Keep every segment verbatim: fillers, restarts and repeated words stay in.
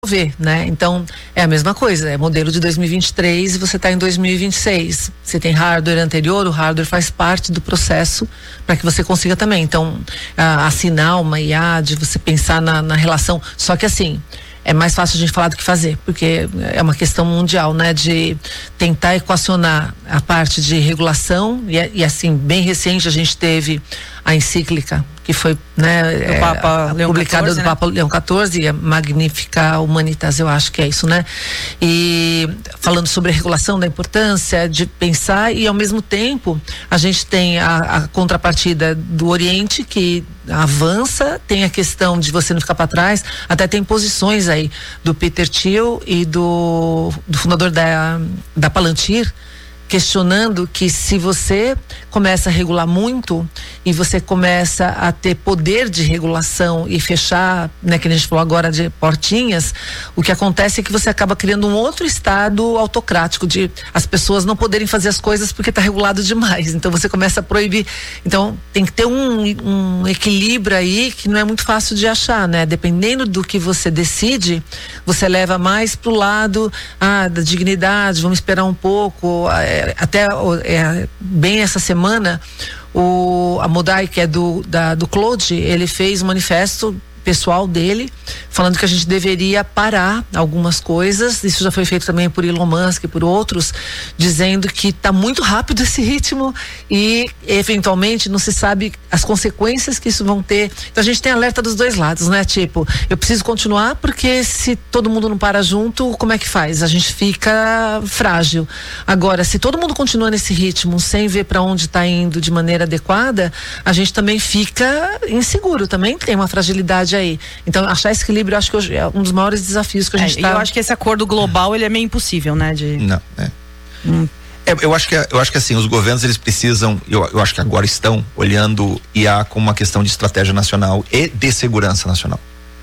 ver, né? Então é a mesma coisa, é modelo de dois mil e vinte e três e você está em dois mil e vinte e seis. Você tem hardware anterior, o hardware faz parte do processo para que você consiga também. Então, a, assinar uma I A, de você pensar na, na relação. Só que assim, é mais fácil a gente falar do que fazer, porque é uma questão mundial, né? De tentar equacionar a parte de regulação e, e assim, bem recente a gente teve a encíclica que foi, né, é, Papa Leão publicada quatorze, do Papa né? Leão quatorze, a Magnifica Humanitas, eu acho que é isso, né? E falando sobre a regulação, da importância de pensar, e ao mesmo tempo a gente tem a, a contrapartida do Oriente que avança, tem a questão de você não ficar para trás, até tem posições aí do Peter Thiel e do, do fundador da, da Palantir, questionando que se você começa a regular muito e você começa a ter poder de regulação e fechar, né, que a gente falou agora de portinhas, o que acontece é que você acaba criando um outro estado autocrático de as pessoas não poderem fazer as coisas porque está regulado demais, então você começa a proibir. Então tem que ter um, um equilíbrio aí que não é muito fácil de achar, né? Dependendo do que você decide, você leva mais pro lado ah, da dignidade, vamos esperar um pouco, é, até é, bem essa semana o, a Modai, que é do, da, do Claude, ele fez um manifesto pessoal dele, falando que a gente deveria parar algumas coisas. Isso já foi feito também por Elon Musk e por outros, dizendo que está muito rápido esse ritmo e eventualmente não se sabe as consequências que isso vão ter. Então a gente tem alerta dos dois lados, né? Tipo, eu preciso continuar porque se todo mundo não para junto, como é que faz? A gente fica frágil. Agora, se todo mundo continua nesse ritmo sem ver para onde está indo de maneira adequada, a gente também fica inseguro, também tem uma fragilidade aí. Então, achar esse equilíbrio, eu acho que hoje é um dos maiores desafios que a gente é, tá... Eu acho que esse acordo global, ele é meio impossível, né? De... Não, é. Hum. é eu, acho que, eu acho que assim, os governos, eles precisam, eu, eu acho que agora estão olhando I A como uma questão de estratégia nacional e de segurança nacional.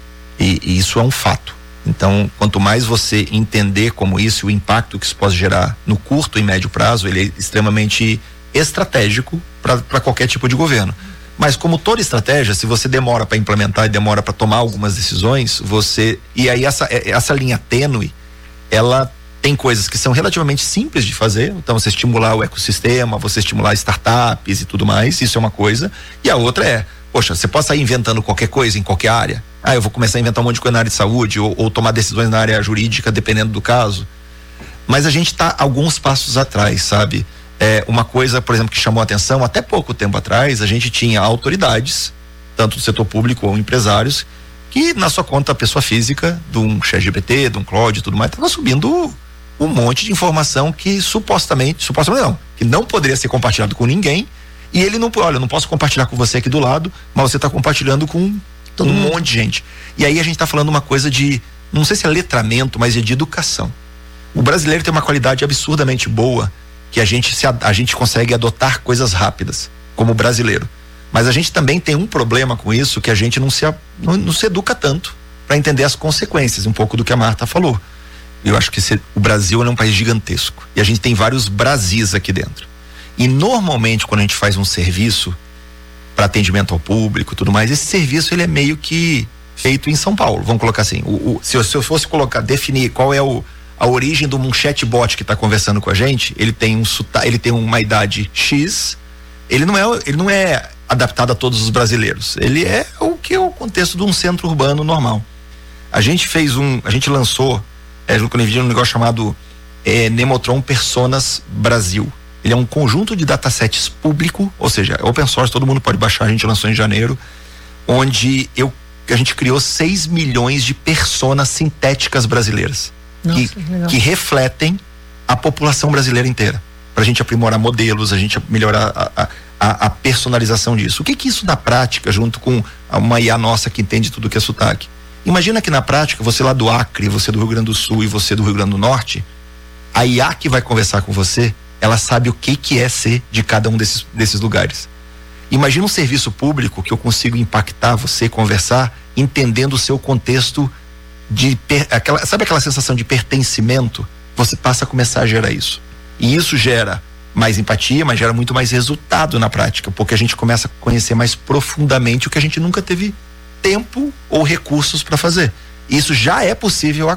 E, e isso é um fato. Então, quanto mais você entender como isso, o impacto que isso pode gerar no curto e médio prazo, ele é extremamente estratégico para qualquer tipo de governo. Mas como toda estratégia, se você demora para implementar e demora para tomar algumas decisões, você, e aí essa, essa linha tênue, ela tem coisas que são relativamente simples de fazer, então você estimular o ecossistema, você estimular startups e tudo mais, isso é uma coisa, e a outra é, poxa, você pode sair inventando qualquer coisa em qualquer área, ah, eu vou começar a inventar um monte de coisa na área de saúde, ou, ou tomar decisões na área jurídica, dependendo do caso, mas a gente tá alguns passos atrás, sabe? É, uma coisa, por exemplo, que chamou a atenção, até pouco tempo atrás, a gente tinha autoridades, tanto do setor público ou empresários, que na sua conta pessoa física, de um ChatGPT, de um Claude e tudo mais, estava subindo um monte de informação que supostamente, supostamente não, que não poderia ser compartilhado com ninguém, e ele não, olha, eu não posso compartilhar com você aqui do lado, mas você está compartilhando com todo um mundo. monte de gente. E aí a gente está falando uma coisa de, não sei se é letramento, mas é de educação. O brasileiro tem uma qualidade absurdamente boa, que a gente, se, a gente consegue adotar coisas rápidas, como brasileiro. Mas a gente também tem um problema com isso, que a gente não se, não, não se educa tanto para entender as consequências, um pouco do que a Marta falou. Eu acho que esse, o Brasil é um país gigantesco, e a gente tem vários Brasis aqui dentro. E normalmente, quando a gente faz um serviço para atendimento ao público e tudo mais, esse serviço ele é meio que feito em São Paulo, vamos colocar assim. O, o, se, eu, se eu fosse colocar, definir qual é o a origem de um chatbot que está conversando com a gente, ele tem um ele tem uma idade X, ele não é, ele não é adaptado a todos os brasileiros, ele é o que é o contexto de um centro urbano normal. A gente fez um, a gente lançou é, no Conivide um negócio chamado é, Nemotron Personas Brasil. Ele é um conjunto de datasets público, ou seja, é open source, todo mundo pode baixar, a gente lançou em janeiro, onde eu, a gente criou seis milhões de personas sintéticas brasileiras. Nossa, que, que refletem a população brasileira inteira, para a gente aprimorar modelos, a gente melhorar a, a, a personalização disso. O que que isso na prática, junto com uma I A nossa que entende tudo que é sotaque? Imagina que na prática, você lá do Acre, você do Rio Grande do Sul e você do Rio Grande do Norte, a I A que vai conversar com você, ela sabe o que que é ser de cada um desses, desses lugares. Imagina um serviço público que eu consigo impactar você, conversar, entendendo o seu contexto de per, aquela, sabe aquela sensação de pertencimento? Você passa a começar a gerar isso, e isso gera mais empatia, mas gera muito mais resultado na prática, porque a gente começa a conhecer mais profundamente o que a gente nunca teve tempo ou recursos para fazer. Isso já é possível